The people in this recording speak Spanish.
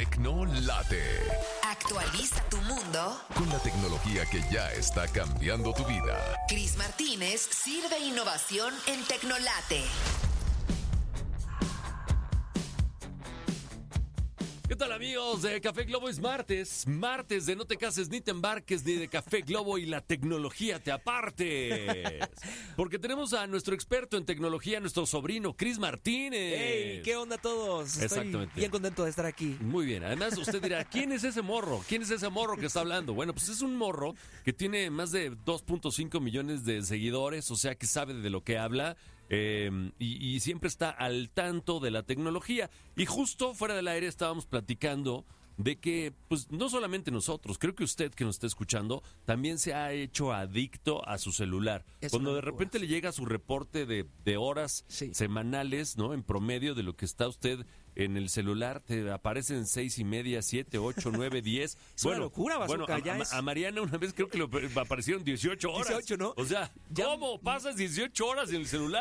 Tecnolate. Actualiza tu mundo. Con la tecnología que ya está cambiando tu vida. Cris Martínez sirve innovación en Tecnolate. ¿Qué tal, amigos de Café Globo? Es martes de No te cases ni te embarques, ni de Café Globo y la tecnología te apartes. Porque tenemos a nuestro experto en tecnología, nuestro sobrino Cris Martínez. ¡Hey! ¿Qué onda todos? Exactamente. Estoy bien contento de estar aquí. Muy bien. Además, usted dirá, ¿quién es ese morro? ¿Quién es ese morro que está hablando? Bueno, pues es un morro que tiene más de 2.5 millones de seguidores, o sea que sabe de lo que habla. Y siempre está al tanto de la tecnología. Y justo fuera del aire estábamos platicando de que, pues, no solamente nosotros, creo que usted que nos está escuchando también se ha hecho adicto a su celular. Cuando de repente le llega su reporte de horas semanales, ¿no? En promedio de lo que está usted en el celular, te aparecen 6:30, 7, 8, 9, 10. Es una locura, Bazooka, a Mariana una vez creo que le aparecieron 18 horas. 18, ¿no? O sea, ¿cómo pasas 18 horas en el celular?